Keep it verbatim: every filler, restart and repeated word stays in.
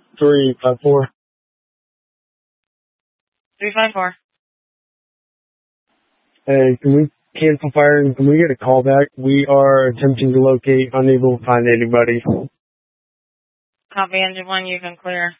three five four. three five four. Hey, can we cancel fire and can we get a call back? We are attempting to locate, unable to find anybody. Copy engine one, you can clear.